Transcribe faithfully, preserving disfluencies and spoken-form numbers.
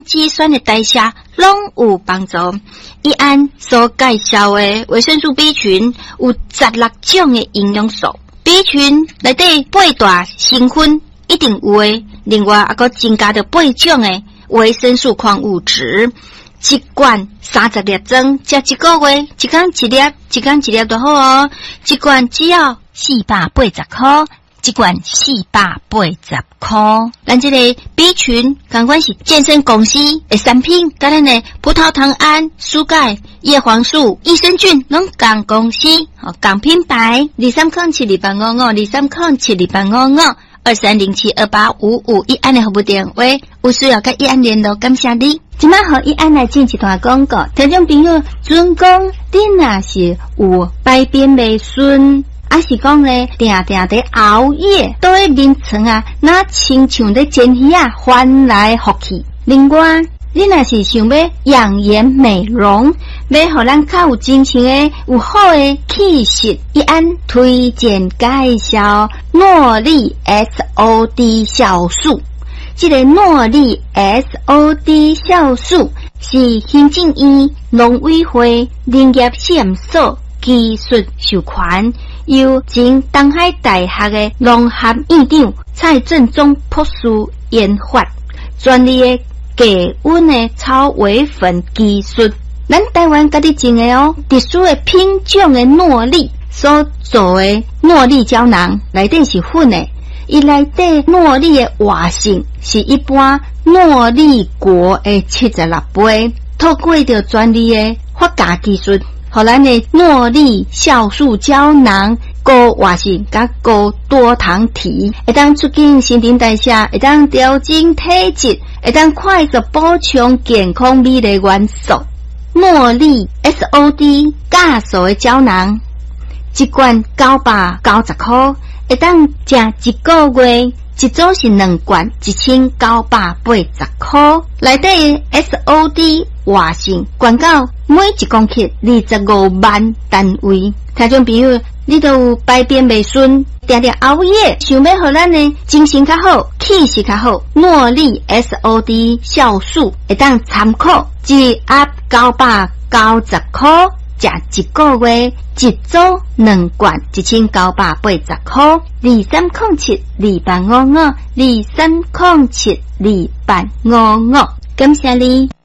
肌酸的代谢拢有帮助。以安所介绍的维生素 B 群有十六种的营养素 ，B 群内底八大成分一定有诶，另外还佫增加着八种的维生素矿物质。一罐三十粒装，食一个月，一天一粒，一天一粒就好哦。一罐只要四百八十块，一罐四百八十块。 咱这个 B 群，刚管是健身公司的产品，甲咱的葡萄糖胺、蔬钙、叶黄素、益生菌，拢同公司，哦，同品牌。二三零七二八五五，二三零七二八五五，二三零七二八五五，一安的服务电话，有需要甲一安联络，感谢你。今麦和一安来进一段广告，听众朋友，准讲你若是有排便未顺，还是讲咧定定在熬夜，都会眠床啊，那亲像咧煎鱼啊，翻来覆去。另外，你若是想要养颜美容，要互咱较有精神诶，有好诶气色，一安推荐介绍诺丽 S O D 酵素。这个诺丽 S O D 酵素是行政院农委会林业试验所技术授权，由前东海大学的农学院长蔡正宗博士研发，专利的低温的草微粉技术，咱台湾家己种的哦，特殊的品种的诺丽所做的诺丽胶囊，内底是粉的。伊内底诺丽的活性是一般诺丽果的七十六倍，透过着专利的发酵技术，互咱的诺丽酵素胶囊高活性甲高多糖体，会当促进新陈代谢，会当调整体质，会当快速补充健康美丽元素。诺丽 S O D 酵素的胶囊，一罐九百九十块。会当食一个月，一组是两罐，一千九百八十块。内底 S O D 活性悬到每一公克二十五万单位。听众朋友，你都有排便未顺，定定熬夜，想要互咱的精神较好，气势较好，诺丽 S O D 酵素会当参考，一盒九百九十块。食一个月，一组两罐，一千九百八十块。二三零七二八五五，二三零七二八五五，感谢你。